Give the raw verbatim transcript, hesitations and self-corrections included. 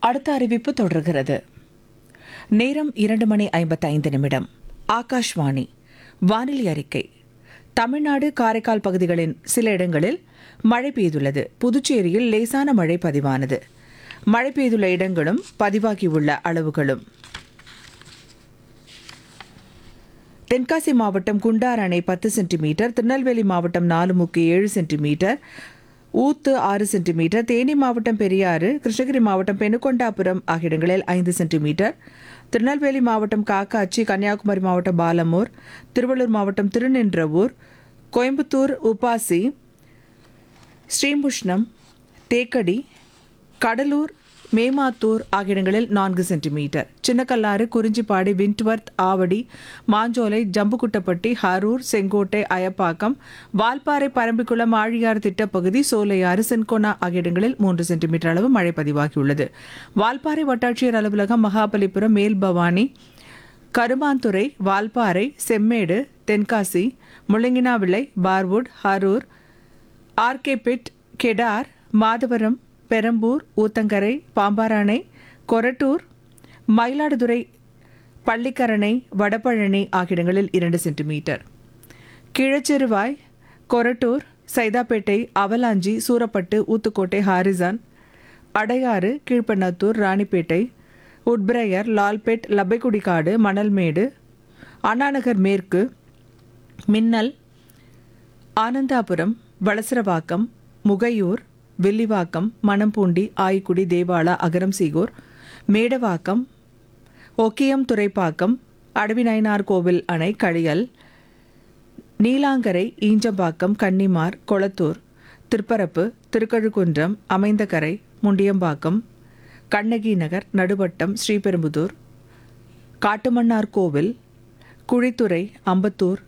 அடுத்த அறிவிப்பு தொடர்கிறது. நேரம் இரண்டு மணி ஐம்பத்தைந்து நிமிடம். ஆகாஷ்வாணி வானிலை அறிக்கை. தமிழ்நாடு காரைக்கால் பகுதிகளின் சில இடங்களில் மழை பெய்துள்ளது. புதுச்சேரியில் லேசான மழை பதிவானது. மழை பெய்துள்ள இடங்களும் பதிவாகியுள்ள அளவுகளும்: தென்காசி மாவட்டம் குண்டார் அணை பத்து சென்டிமீட்டர், திருநெல்வேலி மாவட்டம் நாலுமுக்கு ஏழு சென்டிமீட்டர், ஊத்து ஆறு சென்டிமீட்டர், தேனி மாவட்டம் பெரியாறு, கிருஷ்ணகிரி மாவட்டம் பெனுகொண்டாபுரம் ஆகிய இடங்களில் ஐந்து சென்டிமீட்டர், திருநெல்வேலி மாவட்டம் காக்காட்சி, கன்னியாகுமரி மாவட்டம் பாலமூர், திருவள்ளூர் மாவட்டம் திருநின்றவூர், கோயம்புத்தூர் உப்பாசி, ஸ்ரீமுஷ்ணம், தேக்கடி, கடலூர், மேமாத்தூர் ஆகிய இடங்களில் நான்கு சென்டிமீட்டர், சின்னக்கல்லாறு, குறிஞ்சிப்பாடி, விண்ட்வர்த், ஆவடி, மாஞ்சோலை, ஜம்புக்குட்டப்பட்டி, ஹரூர், செங்கோட்டை, அயப்பாக்கம், வால்பாறை, பரம்பிக்குளம், ஆழியாறு திட்டப்பகுதி, சோலையாறு, சென்கோனா ஆகிய இடங்களில் மூன்று சென்டிமீட்டர் அளவு மழை பதிவாகியுள்ளது. வால்பாறை வட்டாட்சியர் அலுவலகம், மகாபலிபுரம், மேல்பவானி, கருமாந்துறை, வால்பாறை, செம்மேடு, தென்காசி, முள்ளங்கினாவிளை, பார்வுட், ஹரூர், ஆர்கேபெட், கெடார், மாதவரம், பெரம்பூர், ஊத்தங்கரை, பாம்பாராணை, கொரட்டூர், மயிலாடுதுறை, பள்ளிக்கரணை, வடபழனி ஆகிய இடங்களில் இரண்டு centimetre, Keezhacheruvai, Korattur, Saidapet, avalanche, Surapattu, Uthukottai, horizon, Adyar, Kilpennathur, Ranipet, Woodbriar, Lalpet, Labbaikudikadu, Manalmedu, Anna Nagar மேற்கு, மின்னல், ஆனந்தாபுரம், வளசரவாக்கம், முகையூர், வில்லிவாக்கம், மணம்பூண்டி, ஆய்க்குடி, தேவாலா, அகரம் சீகூர், மேடவாக்கம், ஒக்கியம் துறைப்பாக்கம், அடவிநயினார் கோவில் அணை, களியல், நீலாங்கரை, ஈஞ்சம்பாக்கம், கன்னிமார், கொளத்தூர், திருப்பரப்பு, திருக்கழுக்குன்றம், அமைந்தகரை, முண்டியம்பாக்கம், கண்ணகி நகர், நடுவட்டம், ஸ்ரீபெரும்புதூர், காட்டுமன்னார் கோவில், குழித்துறை, அம்பத்தூர்,